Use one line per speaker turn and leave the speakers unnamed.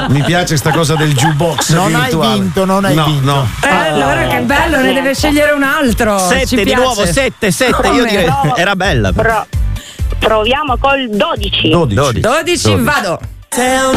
Mi piace sta cosa del jukebox
Non
virtuale.
hai vinto, non hai vinto.
No.
Allora che bello, ne deve scegliere un altro.
7 di nuovo, 7. Io direi era bella.
Proviamo col 12.
12, vado.
Tell